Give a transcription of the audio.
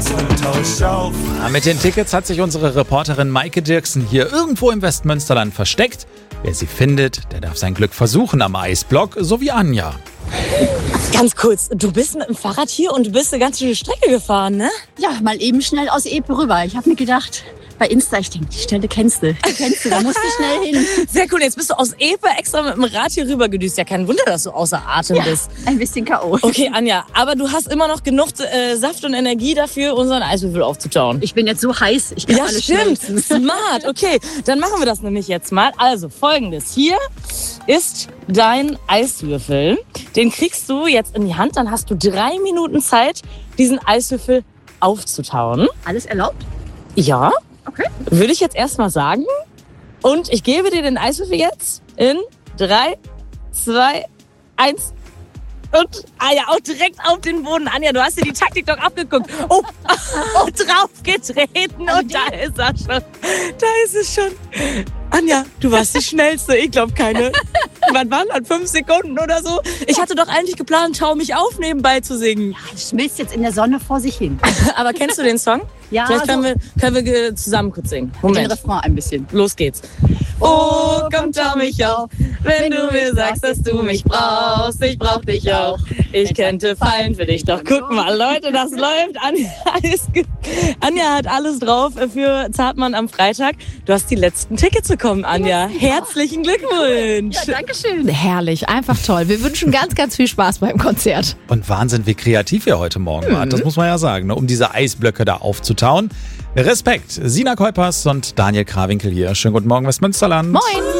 und tausch auf. Mit den Tickets hat sich unsere Reporterin Maike Dirksen hier irgendwo im Westmünsterland versteckt. Wer sie findet, der darf sein Glück versuchen am Eisblock, so wie Anja. Ganz kurz, du bist mit dem Fahrrad hier und du bist eine ganz schöne Strecke gefahren, ne? Ja, mal eben schnell aus Epe rüber. Ich habe mir gedacht, bei Insta, ich denke, die Stelle kennst du. Da musst du schnell hin. Sehr cool, jetzt bist du aus Epe extra mit dem Rad hier rüber gedüst. Ja, kein Wunder, dass du außer Atem bist. Ein bisschen K.O. Okay, Anja, aber du hast immer noch genug Saft und Energie dafür, unseren Eiswürfel aufzutauen. Ich bin jetzt so heiß, ich kann Ja, alles stimmt. schmelzen. Smart. Okay, dann machen wir das nämlich jetzt mal. Also, Folgendes. Hier ist dein Eiswürfel. Den kriegst du jetzt in die Hand. Dann hast du 3 Minuten Zeit, diesen Eiswürfel aufzutauen. Alles erlaubt? Ja, Okay. würde ich jetzt erstmal sagen. Und ich gebe dir den Eiswürfel jetzt in 3, 2, 1. Und ja, auch direkt auf den Boden. Anja, du hast dir die Taktik doch abgeguckt. Oh, draufgetreten und da ist er schon. Da ist es schon. Anja, du warst die Schnellste. Ich glaube keine. Wann waren das? 5 Sekunden oder so? Ich hatte doch eigentlich geplant, Schau mich auf nebenbei zu singen. Das schmilzt jetzt in der Sonne vor sich hin. Aber kennst du den Song? Ja, Vielleicht so können wir zusammen kurz singen. den Moment, Refrain ein bisschen. los geht's. Oh, komm, schau mich auf, wenn du mir sagst, dass du mich brauchst. Ich brauch dich auch. Ich könnte fallen für dich. Doch guck mal, Leute, das läuft. Anja hat alles drauf für Zartmann am Freitag. Du hast die letzten Tickets bekommen, Anja. Herzlichen Glückwunsch. Ja, danke schön. Herrlich, einfach toll. Wir wünschen ganz, ganz viel Spaß beim Konzert. Und Wahnsinn, wie kreativ ihr heute Morgen wart. Das muss man ja sagen, ne? Um diese Eisblöcke da aufzutauen. Respekt. Sina Kuipers und Daniel Krawinkel hier. Schönen guten Morgen, Westmünsterland. Moin!